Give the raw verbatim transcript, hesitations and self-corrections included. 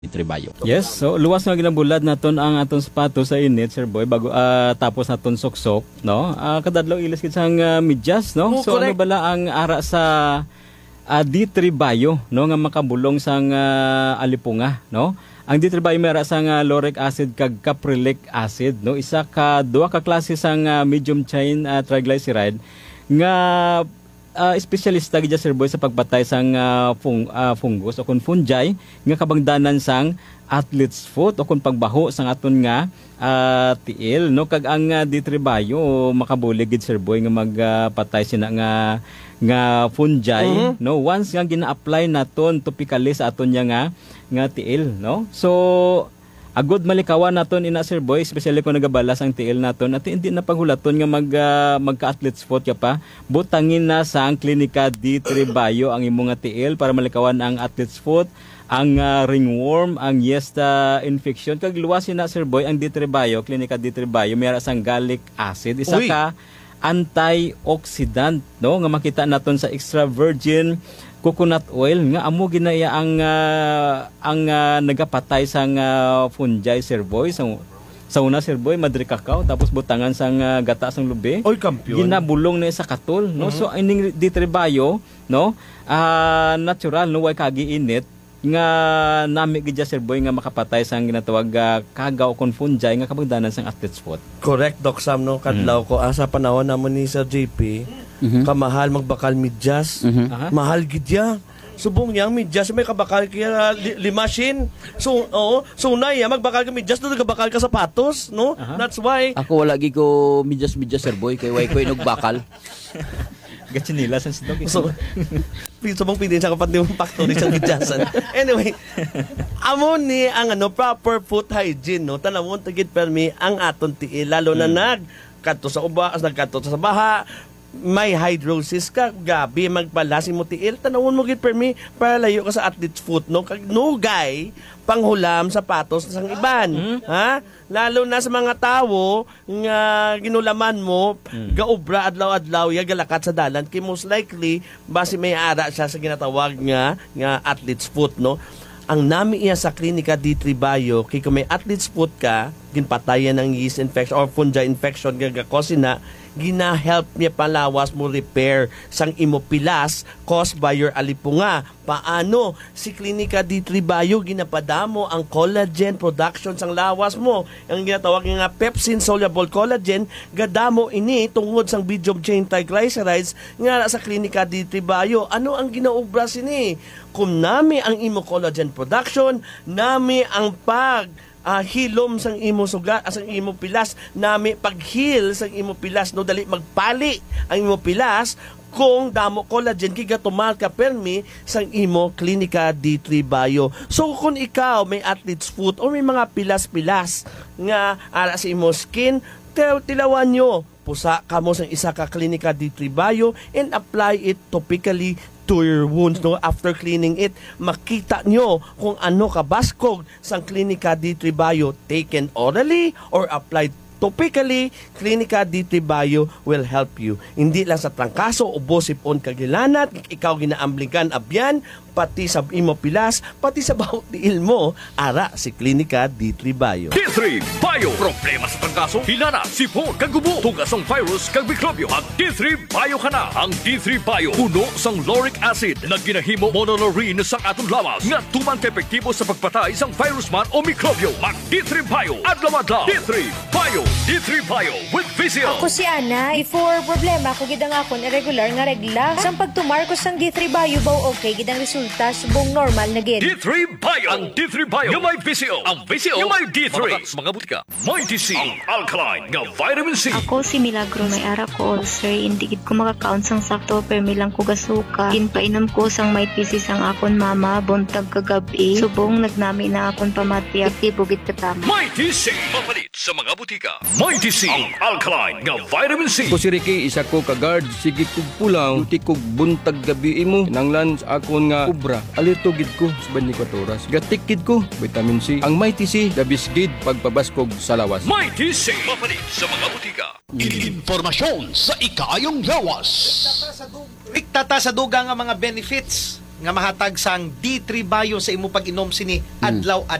Tribayo. Yes, so luwas nga ginabulad naton ang aton sapato sa init, Sir Boy, bago uh, tapos naton soksok, no? Uh, kadadlaw ilis kit sang uh, medyas, no? Oh, so correct. ano bala ang ara sa uh, D-Tribayo, no, nga makabulong sang uh, alipunga, no? Ang D-Tribayo may ara sang uh, lauric acid kag caprylic acid, no? Isa ka duha ka klase sang uh, medium chain uh, triglyceride nga Uh, espesyalista gid Sir Boy sa pagpatay sang uh, fung, uh, fungus o kun fungi nga kabangdanan sang athlete's foot o kun pagbaho sang aton nga uh, tiil, no? Kag ang uh, D-Tribayo makabuli gid Sir Boy nga magpatay uh, sina nga nga fungi, mm-hmm. no? Once nga gina-apply naton topically sa aton nga nga tiil, no? So agud malikawan naton ina Sir Boy, especially kung nagabalas ang tiil naton at hindi na paghulaton nga mag uh, magka-athlete's foot ka pa, butangin na sa ang klinika D-Tribayo ang imong nga tiil para malikawan ang athlete's foot, ang uh, ringworm, ang Yesta infection. Kag luwasin na Sir Boy ang D-Tribayo, klinika D-Tribayo may sang gallic acid, isa Uy. ka antioxidant, no, nga makita naton sa extra virgin coconut oil nga amo ginaya ang uh, ang uh, nagapatay sang uh, fungi Sir Boy. So, sa una Sir Boy madri kakao tapos butangan sang uh, gata sang lubi. Oy, kampiyon. Ginabulong na sa katul, no? Mm-hmm. So ining D-Tribayo, no? Uh, natural no way kagi init nga nami gid Sir Boy nga makapatay sang ginatawag uh, kagaw kon fungi nga kabangdanan sang athlete's foot. Correct, Doc Sam, no? Kadlaw ko, asa panahon namon ni Sir J P, mm-hmm. kamahal magbakal midyas, Mm-hmm. mahal gidya. Subong niyang midyas, may kabakal kaya li, limasin. So, oo, so na ya, magbakal ka midyas, doon nagbakal ka sapatos, no? Uh-huh. That's why. Ako wala gi ko midyas-midyas Sir Boy kay way ko inog bakal. Gatsinila sa sidog. So, piso mong pidin sa kapat ng factory sa midyasan. Anyway, amo ni ang ano, proper foot hygiene, no? Tanawon tagit permi ang aton tiil, lalo na mm. nag kadto sa uba, as nagkadto sa baha, may hydrosis ka, gabi magpalasi mo tiil, tanawon mo gid permi para layo ka sa athlete's foot, no? Kag nugay panghulam sapatos sang iban, mm. ha? Lalo na sa mga tawo nga ginulaman mo, mm. gaobra adlaw-adlaw ya galakat sa dalan, kay most likely basi may ara siya sa ginatawag nga nga athlete's foot, no? Ang nami iya sa klinika D-Tribayo, kay kung may athlete's foot ka, ginpatayan ng yeast infection or fungi infection gagakosin na, gina-help niya palawas mo repair sang imopilas caused by your alipunga. Paano? Si klinika D-Tribayo ginapadamo ang collagen production sang lawas mo. Ang ginatawag nga pepsin soluble collagen, gadamo ini tungod sang medium chain triglycerides nga sa klinika D-Tribayo. Ano ang ginaubra sini? Kung nami ang imo collagen production, nami ang pag Uh, hilom sang imo suga, sang imo pilas, nami paghil sang imo pilas, no, dali magpali ang imo pilas kung damo collagen kiga tumal ka permi sang imo klinika D-Tribayo. So kung ikaw may athlete's foot o may mga pilas-pilas nga ara sa imo skin, tilawan nyo, pusa kamo sang isa ka klinika D-Tribayo and apply it topically to your wounds, no? After cleaning it, makita nyo kung ano kabaskog sang klinika D-Tribayo, taken orally or applied topically. Klinika D-Tribayo will help you. Hindi lang sa trangkaso, ubos, sipon, kagilanat, ikaw ginaambligan abyan, pati sa imo pilas, pati sa bawat tiil mo, ara si klinika D-Tribayo. D-Tribayo, problema sa trangkaso, hilana, sipon, kagubo, tugas ang virus, kag mikrobyo. Mag D-Tribayo ka na. Ang D-Tribayo, puno sang lauric acid na ginahimo monolaurin sa atong lawas nga tuman ka-epektibo sa pagpatay sang virus man o mikrobyo. Mag D-Tribayo, adlaw-adlaw. D-Tribayo, D-Tribayo with Vizio. Ako si Ana, before problema ko gidang akon irregular nga regla. Sang pagtumar ko sang D-Tribayo baw okay gidang resulta subong normal na gid. D-Tribayo, ang D-Tribayo yung may Vizio. Ang Vizio yung may D three. Mga butika, may T C, ang alkaline nga vitamin C. Ako si Milagro, may ara ko ulcer, hindi gid ko makakaon sang sakto permi lang ko gasuka. Ginpainom ko sang may T C sang akon mama buntag kagabi. Subong nagnami na akon pamati aktibo gid katama. May T C, mapalit sa mga butika. May T C, ang alkaline nga vitamin C. Ko si Ricky, isa ko ka-guard, sige kog pulang, duti kog buntag gabi imo, nanglan sa akon nga ubra, alito gid ko sa twenty-four oras. Gatik gid ko, vitamin C. Ang May T C, dabis gid pagpabaskog sa lawas. May T C, mapalit sa mga butika. Informasyon sa ikaayong lawas. Iktata sa duga nga mga benefits nga mahatag sang D three Bio sa imo pag-inom sini adlaw